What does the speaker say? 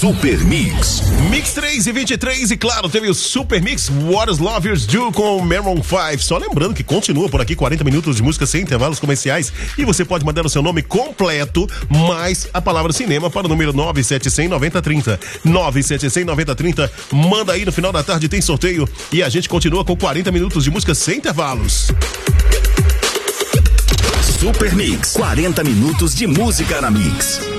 Super Mix. Mix 3 e 23 e claro, teve o Super Mix What Does Lovers Do com Maroon 5. Só lembrando que continua por aqui 40 minutos de música sem intervalos comerciais e você pode mandar o seu nome completo mais a palavra cinema para o número 971009030. 971009030. Manda aí, no final da tarde tem sorteio e a gente continua com 40 minutos de música sem intervalos. Super Mix, 40 minutos de música na Mix.